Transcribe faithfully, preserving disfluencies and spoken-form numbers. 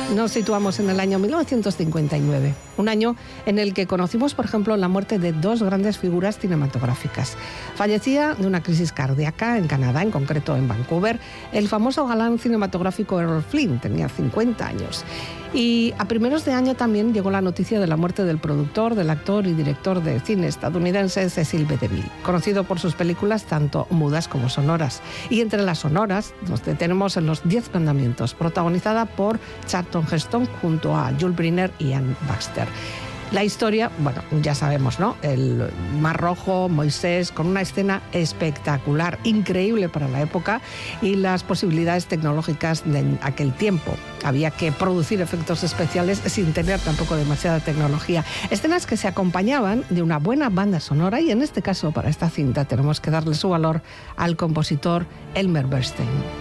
Nos situamos en el año mil novecientos cincuenta y nueve, un año en el que conocimos, por ejemplo, la muerte de dos grandes figuras cinematográficas. Fallecía de una crisis cardíaca en Canadá, en concreto en Vancouver, el famoso galán cinematográfico Errol Flynn, tenía cincuenta años. Y a primeros de año también llegó la noticia de la muerte del productor, del actor y director de cine estadounidense Cecil B. DeMille, conocido por sus películas tanto mudas como sonoras. Y entre las sonoras nos detenemos en Los Diez Mandamientos, protagonizada por Charlton Heston junto a Yul Brynner y Anne Baxter. La historia, bueno, ya sabemos, ¿no? El Mar Rojo, Moisés, con una escena espectacular, increíble para la época y las posibilidades tecnológicas de aquel tiempo. Había que producir efectos especiales sin tener tampoco demasiada tecnología. Escenas que se acompañaban de una buena banda sonora y en este caso, para esta cinta, tenemos que darle su valor al compositor Elmer Bernstein.